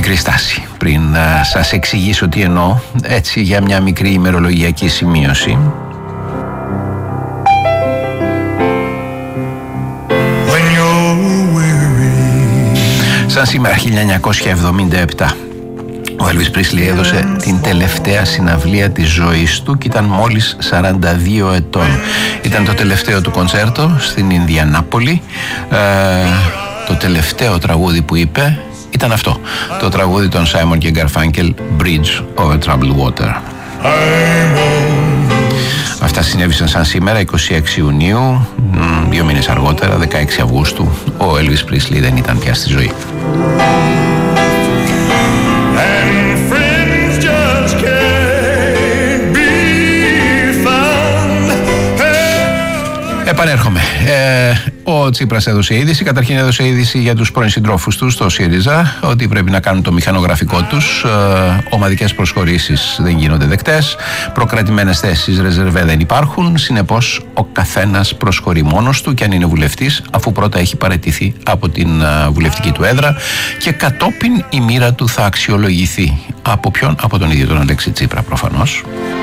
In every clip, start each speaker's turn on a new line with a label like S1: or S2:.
S1: μικρή στάση πριν σας εξηγήσω τι εννοώ, έτσι για μια μικρή ημερολογιακή σημείωση. Σαν σήμερα 1977 ο Elvis Presley έδωσε την τελευταία συναυλία της ζωής του και ήταν μόλις 42 ετών. Ήταν το τελευταίο του κοντσέρτο στην Ινδιανάπολη. Το τελευταίο τραγούδι που είπε ήταν αυτό, το τραγούδι των Simon και Garfunkel, Bridge over Troubled Water. Αυτά συνέβησαν σαν σήμερα 26 Ιουνίου, 2 μήνες αργότερα 16 Αυγούστου ο Elvis Presley δεν ήταν πια στη ζωή. Επανέρχομαι. Ο Τσίπρας έδωσε είδηση. Καταρχήν έδωσε είδηση για τους πρώην συντρόφους του στο ΣΥΡΙΖΑ ότι πρέπει να κάνουν το μηχανογραφικό τους. Ομαδικές προσχωρήσεις δεν γίνονται δεκτές. Προκρατημένες θέσεις ρεζερβέ δεν υπάρχουν. Συνεπώς ο καθένας προσχωρεί μόνος του και αν είναι βουλευτής, αφού πρώτα έχει παραιτηθεί από την βουλευτική του έδρα και κατόπιν η μοίρα του θα αξιολογηθεί. Από ποιον? Από τον ίδιο τον Αλέξη Τσίπρα προφανώς.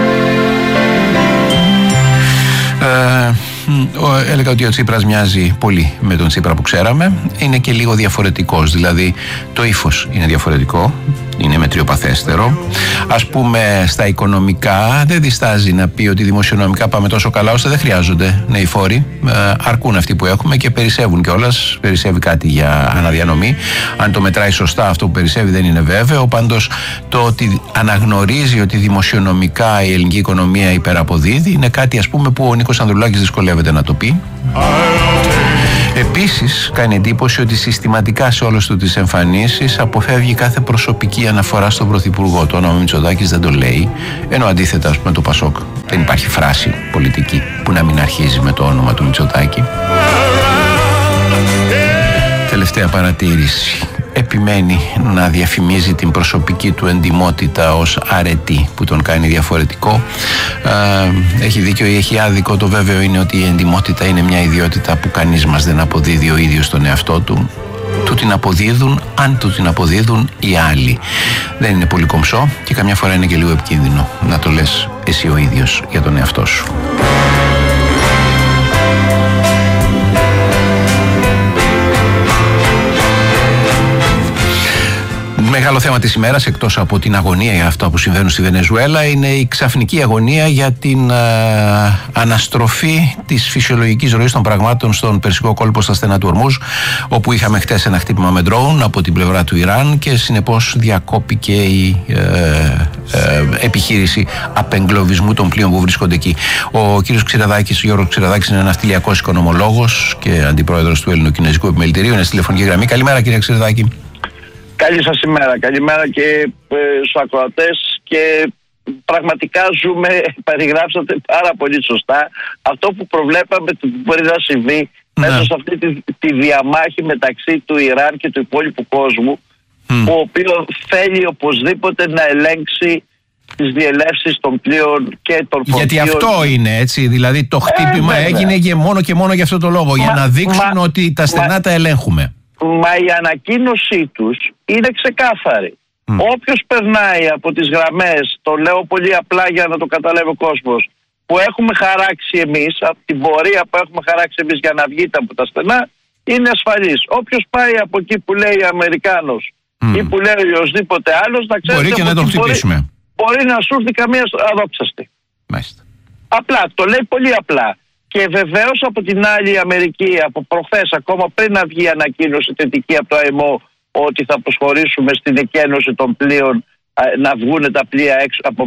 S1: Έλεγα ότι ο Τσίπρας μοιάζει πολύ με τον Τσίπρα που ξέραμε. Είναι και λίγο διαφορετικός, δηλαδή το ύφος είναι διαφορετικό, είναι μετριοπαθέστερο. Ας πούμε στα οικονομικά δεν διστάζει να πει ότι δημοσιονομικά πάμε τόσο καλά ώστε δεν χρειάζονται νέοι φόροι, αρκούν αυτοί που έχουμε και περισσεύουν κιόλας. Περισσεύει κάτι για αναδιανομή. Αν το μετράει σωστά αυτό που περισσεύει δεν είναι βέβαιο. Πάντως το ότι αναγνωρίζει ότι δημοσιονομικά η ελληνική οικονομία υπεραποδίδει είναι κάτι ας πούμε που ο Νίκος Ανδρουλάκης δυσκολεύεται να το πει. Επίσης κάνει εντύπωση ότι συστηματικά σε όλες του τις εμφανίσεις αποφεύγει κάθε προσωπική αναφορά στον Πρωθυπουργό. Το όνομα Μητσοτάκης δεν το λέει, ενώ αντίθετα με το Πασόκ δεν υπάρχει φράση πολιτική που να μην αρχίζει με το όνομα του Μητσοτάκη. Τελευταία παρατήρηση. Επιμένει να διαφημίζει την προσωπική του εντιμότητα ως αρετή που τον κάνει διαφορετικό. Έχει δίκιο ή έχει άδικο. Το βέβαιο είναι ότι η εντιμότητα είναι μια ιδιότητα που κανείς μας δεν αποδίδει ο ίδιος στον εαυτό του. Του την αποδίδουν, αν του την αποδίδουν οι άλλοι. Δεν είναι πολύ κομψό και καμιά φορά είναι και λίγο επικίνδυνο να το λες εσύ ο ίδιος για τον εαυτό σου. Μεγάλο θέμα της ημέρας, εκτός από την αγωνία για αυτά που συμβαίνουν στη Βενεζουέλα, είναι η ξαφνική αγωνία για την αναστροφή της φυσιολογικής ροής των πραγμάτων στον Περσικό κόλπο στα στενά του Ορμούζ, όπου είχαμε χτες ένα χτύπημα με ντρόουν από την πλευρά του Ιράν και συνεπώς διακόπηκε η επιχείρηση απεγκλωβισμού των πλοίων που βρίσκονται εκεί. Ο κύριος Ξηραδάκης, Γιώργος Ξηραδάκης, είναι ένας οικονομολόγος και αντιπρόεδρος του Ελληνοκινέζικου Επιμελητηρίου. Είναι στη τηλεφωνική γραμμή. Καλημέρα, κύριε Ξηραδάκη.
S2: Καλή σας ημέρα. Καλημέρα και στους ακροατές και πραγματικά περιγράψατε πάρα πολύ σωστά αυτό που προβλέπαμε ότι μπορεί να συμβεί μέσα σε αυτή τη διαμάχη μεταξύ του Ιράν και του υπόλοιπου κόσμου, ο οποίος θέλει οπωσδήποτε να ελέγξει τις διελεύσεις των πλοίων και των φορτίων.
S1: Γιατί αυτό είναι έτσι, δηλαδή το χτύπημα έγινε και μόνο για αυτό το λόγο, για να δείξουν ότι τα στενά τα ελέγχουμε.
S2: Μα η ανακοίνωσή τους είναι ξεκάθαρη. Όποιος περνάει από τις γραμμές, το λέω πολύ απλά για να το καταλάβει ο κόσμος, που έχουμε χαράξει εμείς, από την πορεία που έχουμε χαράξει εμείς για να βγείτε από τα στενά, είναι ασφαλής. Όποιος πάει από εκεί που λέει Αμερικάνος ή που λέει οποιοσδήποτε άλλος, να ξέρετε
S1: μπορεί και να τον χτυπήσουμε.
S2: Μπορεί να σου έρθει καμία αδόξαστη.
S1: Μάλιστα.
S2: Απλά, το λέει πολύ απλά. Και βεβαίως από την άλλη η Αμερική από προχθές, ακόμα πριν να βγει η ανακοίνωση θετική από το ΑΕΜΟ ότι θα προσχωρήσουμε στην εκένωση των πλοίων, να βγουν τα πλοία έξω από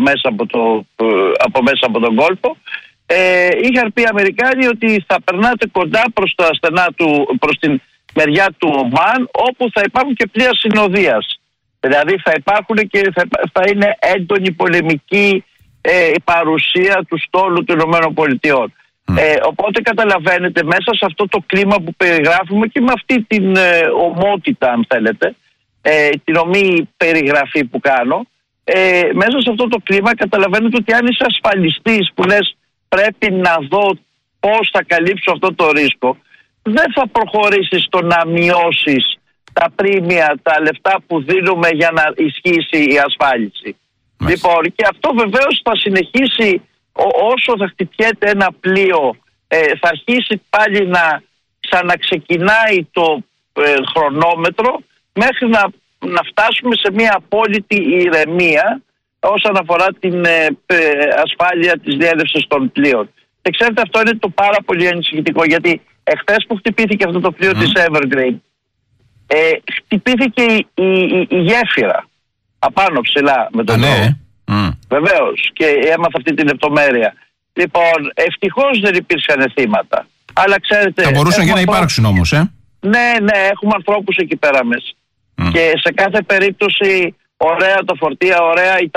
S2: μέσα από τον κόλπο, είχαν πει οι Αμερικάνοι ότι θα περνάτε κοντά προς τα στενά προς την μεριά του Ομάν, όπου θα υπάρχουν και πλοία συνοδείας. Δηλαδή θα υπάρχουν και θα είναι έντονη πολεμική παρουσία του στόλου των ΗΠΑ. Οπότε καταλαβαίνετε, μέσα σε αυτό το κλίμα που περιγράφουμε και με αυτή την ομότητα, αν θέλετε, την ομή περιγραφή που κάνω, μέσα σε αυτό το κλίμα καταλαβαίνετε ότι αν είσαι ασφαλιστής που λες πρέπει να δω πώς θα καλύψω αυτό το ρίσκο, δεν θα προχωρήσεις στο να μειώσεις τα πρίμια, τα λεφτά που δίνουμε για να ισχύσει η ασφάλιση. Λοιπόν, και αυτό βεβαίως θα συνεχίσει όσο θα χτυπιέται ένα πλοίο, θα αρχίσει πάλι να ξαναξεκινάει το χρονόμετρο μέχρι να φτάσουμε σε μια απόλυτη ηρεμία όσον αφορά την ασφάλεια της διέλευσης των πλοίων. Και ξέρετε, αυτό είναι το πάρα πολύ ανησυχητικό, γιατί εχθές που χτυπήθηκε αυτό το πλοίο της Evergreen, χτυπήθηκε η γέφυρα απάνω ψηλά με τον δρόμο. Βεβαίως, και έμαθα αυτή την λεπτομέρεια. Λοιπόν, ευτυχώς δεν υπήρξαν θύματα. Αλλά ξέρετε,
S1: θα μπορούσαν και να υπάρξουν όμως,
S2: Ναι, έχουμε ανθρώπους εκεί πέρα μέσα. Και σε κάθε περίπτωση, ωραία το φορτία, ωραία η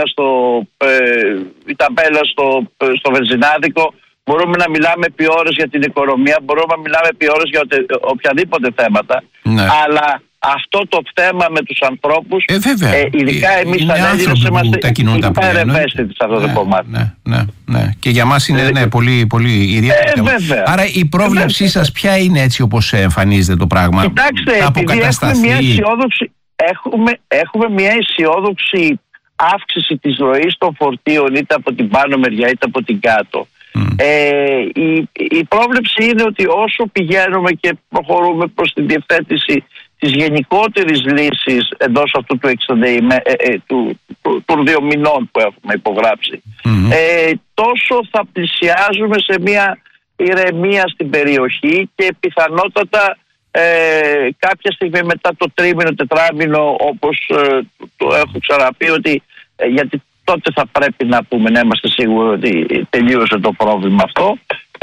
S2: ταμπέλα στο βενζινάδικο. Μπορούμε να μιλάμε επί ώρες για την οικονομία, μπορούμε να μιλάμε επί ώρες για οποιαδήποτε θέματα. Ναι. Αλλά αυτό το θέμα με τους ανθρώπους, ειδικά εμείς σαν Έλληνες είμαστε υπερευαίσθητοι σε αυτό το κομμάτι.
S1: Ναι. Και για μας είναι πολύ, πολύ ιδιαίτερο. Άρα η πρόβλεψή σας ποια είναι, έτσι όπως εμφανίζεται το πράγμα?
S2: Κοιτάξτε, επειδή έχουμε μια αισιόδοξη αύξηση της ροής των φορτίων, είτε από την πάνω μεριά είτε από την κάτω. Η πρόβλεψη είναι ότι όσο πηγαίνουμε και προχωρούμε προς την διευθέτηση της γενικότερης λύσης εντός αυτού των 2 μηνών που έχουμε υπογράψει, τόσο θα πλησιάζουμε σε μια ηρεμία στην περιοχή και πιθανότατα κάποια στιγμή μετά το τρίμηνο, τετράμηνο, όπως το έχω ξαναπεί, ότι γιατί τότε θα πρέπει να πούμε, να είμαστε σίγουροι ότι τελείωσε το πρόβλημα αυτό,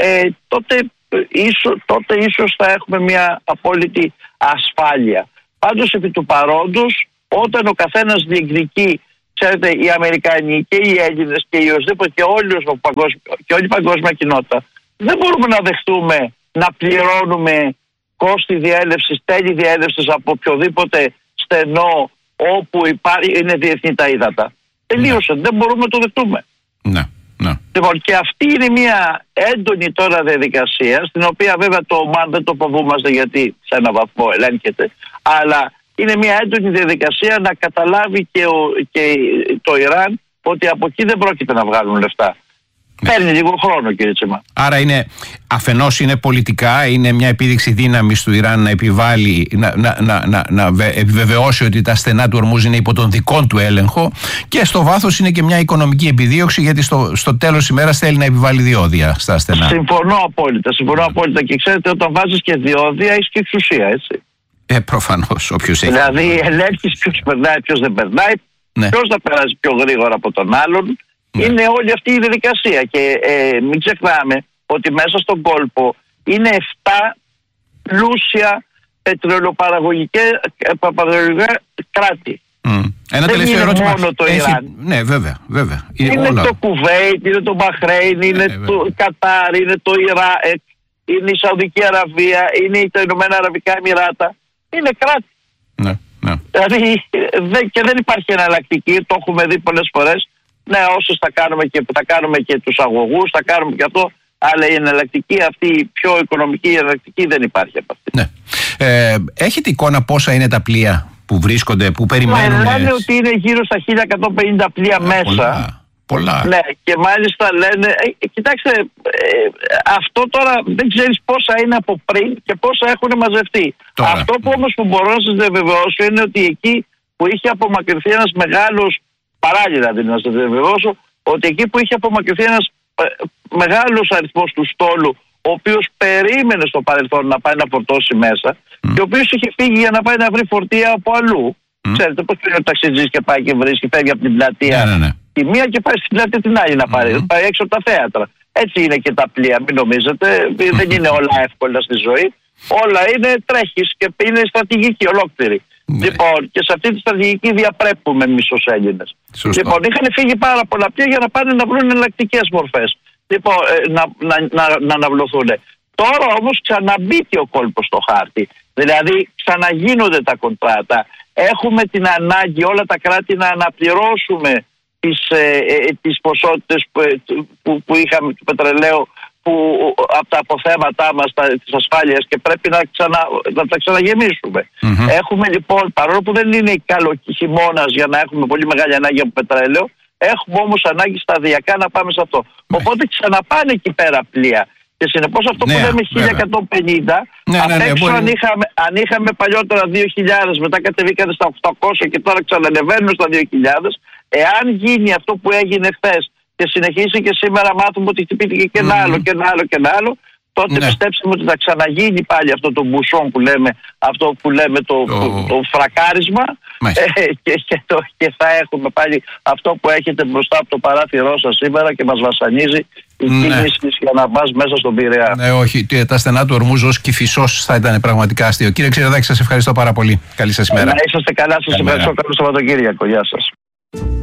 S2: τότε ίσως θα έχουμε μια απόλυτη ασφάλεια. Πάντως επί του παρόντος, όταν ο καθένας διεκδικεί, ξέρετε, οι Αμερικανοί και οι Έλληνες και οι οσδήποτε και όλη η παγκόσμια κοινότητα, δεν μπορούμε να δεχτούμε να πληρώνουμε κόστη διέλευσης, τέλη διέλευσης από οποιοδήποτε στενό όπου είναι διεθνή τα ύδατα. Τελείωσε. Δεν μπορούμε να το δεχτούμε.
S1: Ναι.
S2: Λοιπόν, και αυτή είναι μια έντονη τώρα διαδικασία, στην οποία βέβαια το ΟΜΑΝ δεν το φοβούμαστε, γιατί σε έναν βαθμό ελέγχεται, αλλά είναι μια έντονη διαδικασία να καταλάβει και το Ιράν ότι από εκεί δεν πρόκειται να βγάλουν λεφτά. Παίρνει λίγο χρόνο, κύριε Τσίμα.
S1: Άρα αφενός είναι πολιτικά, είναι μια επίδειξη δύναμης του Ιράν να επιβάλλει, να επιβεβαιώσει ότι τα στενά του Ορμούζ είναι υπό τον δικό του έλεγχο, και στο βάθος είναι και μια οικονομική επιδίωξη, γιατί στο τέλος της ημέρας θέλει να επιβάλλει διόδια στα στενά.
S2: Συμφωνώ απόλυτα. Και ξέρετε, όταν βάζεις και διόδια, έχεις και εξουσία, έτσι.
S1: Προφανώς, όποιος έχει.
S2: Δηλαδή, ελέγχεις ποιος περνάει, ποιος δεν περνάει, ποιος θα περάσει πιο γρήγορα από τον άλλον. Είναι όλη αυτή η διαδικασία και μην ξεχνάμε ότι μέσα στον κόλπο είναι 7 πλούσια πετρελαιοπαραγωγικά κράτη.
S1: Ένα
S2: δεν
S1: τελευταίο
S2: είναι
S1: ερώτημα.
S2: Μόνο το Ιράν.
S1: Ναι, βέβαια.
S2: Είναι όλα. Το Κουβέιτ, είναι το Μπαχρέιν, είναι το Κατάρ, είναι το Ιράκ, είναι η Σαουδική Αραβία, είναι τα Ηνωμένα Αραβικά Εμιράτα. Είναι κράτη.
S1: Ναι.
S2: Δηλαδή και δεν υπάρχει εναλλακτική, το έχουμε δει πολλές φορές. Ναι, όσους θα κάνουμε και τους αγωγούς, θα κάνουμε και αυτό, αλλά η εναλλακτική αυτή, η πιο οικονομική εναλλακτική δεν υπάρχει από αυτή.
S1: Ναι. Έχετε εικόνα πόσα είναι τα πλοία που βρίσκονται, που περιμένουν?
S2: Λένε ότι είναι γύρω στα 1150 πλοία μέσα.
S1: Πολλά.
S2: Ναι, και μάλιστα λένε, κοιτάξτε, αυτό τώρα δεν ξέρεις πόσα είναι από πριν και πόσα έχουν μαζευτεί. Τώρα, αυτό που όμως που μπορώ να σας διαβεβαιώσω είναι ότι εκεί που είχε απομακρυνθεί ένας μεγάλος, παράλληλα δηλαδή να σας διαβεβαιώσω, ότι εκεί που είχε απομακρυνθεί ένας μεγάλος αριθμός του στόλου, ο οποίος περίμενε στο παρελθόν να πάει να φορτώσει μέσα και ο οποίος είχε φύγει για να πάει να βρει φορτία από αλλού. Ξέρετε πώς είναι ο ταξιτζής και πάει και βρίσκει, φεύγει από την πλατεία τη μία και πάει στην πλατεία την άλλη να πάρει, πάει έξω από τα θέατρα. Έτσι είναι και τα πλοία, μην νομίζετε, δεν είναι όλα εύκολα στη ζωή. Όλα είναι, τρέχεις και είναι στρατηγική ολόκληρη. Λοιπόν, και σε αυτή τη στρατηγική διαπρέπουμε εμείς ως Έλληνες. Λοιπόν, είχαν φύγει πάρα πολλά πλοία για να πάνε να βρουν εναλλακτικές μορφές. Λοιπόν, να αναβλωθούν. Τώρα όμως ξαναμπήκε ο κόλπος στο χάρτη. Δηλαδή ξαναγίνονται τα κοντράτα. Έχουμε την ανάγκη όλα τα κράτη να αναπληρώσουμε τις ποσότητες που είχαμε του πετρελαίου από τα αποθέματά μας της ασφάλειας και πρέπει να τα ξαναγεμίσουμε. Έχουμε λοιπόν, παρόλο που δεν είναι χειμώνας για να έχουμε πολύ μεγάλη ανάγκη από πετρέλαιο, έχουμε όμως ανάγκη σταδιακά να πάμε σε αυτό. Οπότε ξαναπάνε εκεί πέρα πλοία. Και συνεπώς αυτό που λέμε 1150, απ' έξω αν είχαμε παλιότερα 2.000, μετά κατεβήκανε στα 800 και τώρα ξανανεβαίνουν στα 2.000, εάν γίνει αυτό που έγινε χθες και συνεχίσει και σήμερα μάθουμε ότι χτυπήθηκε και ένα άλλο και ένα άλλο και ένα άλλο, τότε πιστέψαμε ότι θα ξαναγίνει πάλι αυτό το μπουσόν που λέμε, αυτό που λέμε το φρακάρισμα, και θα έχουμε πάλι αυτό που έχετε μπροστά από το παράθυρό σας σήμερα και μας βασανίζει η κίνηση για να πας μέσα στον Πειραιά.
S1: Ναι, όχι, τα στενά του Ορμούζ ως Κηφισός θα ήταν πραγματικά αστείο. Κύριε Ξηρεδάκη, σας ευχαριστώ πάρα πολύ. Καλή σας ημέρα.
S2: Να είσαστε καλά, σας ευχαριστώ. Καλό Σαββατοκύριακο. Γεια σας.